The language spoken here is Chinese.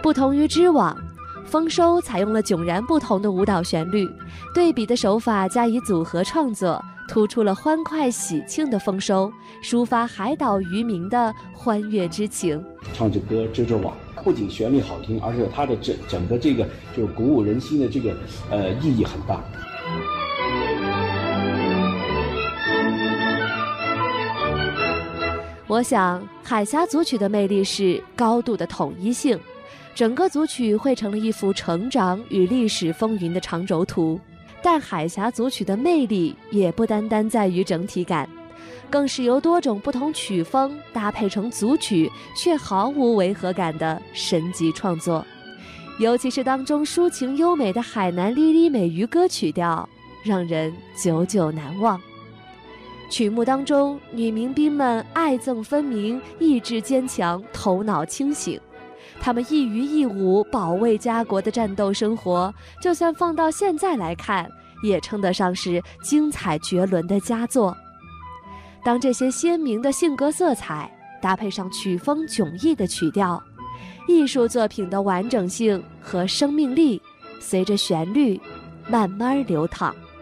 不同于织网，丰收采用了迥然不同的舞蹈旋律，对比的手法加以组合创作，突出了欢快喜庆的丰收，抒发海岛渔民的欢悦之情。 唱着歌织着网，不仅旋律好听，而且它的整个这个就鼓舞人心的这个意义很大。 我想海峡组曲的魅力是高度的统一性，整个组曲汇成了一幅成长与历史风云的长轴图。但海峡组曲的魅力也不单单在于整体感，更是由多种不同曲风搭配成组曲却毫无违和感的神级创作。尤其是当中抒情优美的海南哩哩美渔歌曲调，让人久久难忘。曲目当中，女民兵们爱憎分明，意志坚强，头脑清醒。他们一鱼一舞保卫家国的战斗生活，就算放到现在来看，也称得上是精彩绝伦的佳作。当这些鲜明的性格色彩搭配上曲风迥异的曲调，艺术作品的完整性和生命力随着旋律慢慢流淌。